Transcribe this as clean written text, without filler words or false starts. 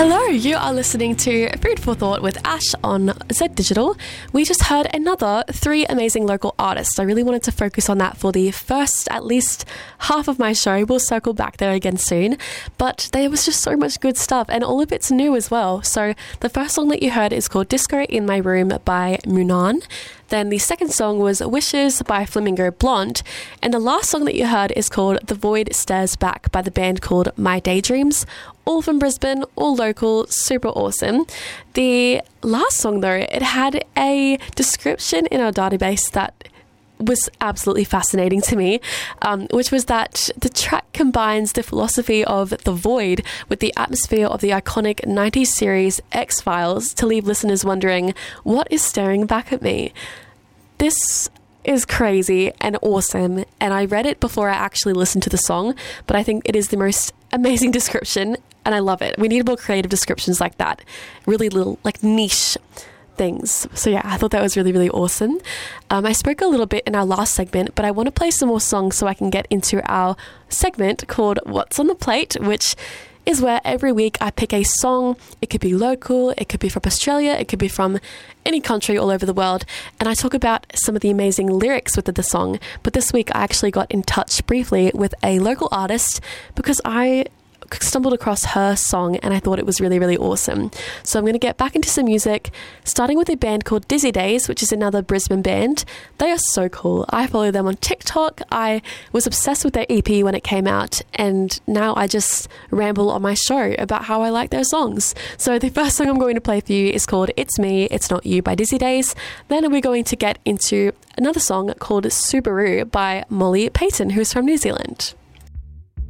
Hello, you are listening to Food for Thought with Ash on Z Digital. We just heard another 3 amazing local artists. I really wanted to focus on that for the first, at least half of my show. We'll circle back there again soon. But there was just so much good stuff, and all of it's new as well. So the first song that you heard is called Disco in My Room by Munan. Then the second song was Wishes by Flamingo Blonde. And the last song that you heard is called The Void Stares Back by the band called My Daydreams. All from Brisbane, all local, super awesome. The last song though, it had a description in our database that was absolutely fascinating to me, which was that the track combines the philosophy of the void with the atmosphere of the iconic 90s series X-Files to leave listeners wondering, what is staring back at me? This is crazy and awesome, and I read it before I actually listened to the song, but I think it is the most amazing description, and I love it. We need more creative descriptions like that, really little, like, niche things. So yeah, I thought that was really, really awesome. I spoke a little bit in our last segment, but I want to play some more songs so I can get into our segment called What's on the Plate, which is where every week I pick a song. It could be local, it could be from Australia, it could be from any country all over the world, and I talk about some of the amazing lyrics within the song. But this week I actually got in touch briefly with a local artist because I stumbled across her song and I thought it was really, really awesome. So I'm going to get back into some music, starting with a band called Dizzy Days, which is another Brisbane band. They are so cool. I follow them on TikTok. I was obsessed with their EP when it came out, and now I just ramble on my show about how I like their songs. So the first song I'm going to play for you is called It's Me, It's Not You by Dizzy Days. Then we're going to get into another song called Subaru by Molly Payton, who's from New Zealand.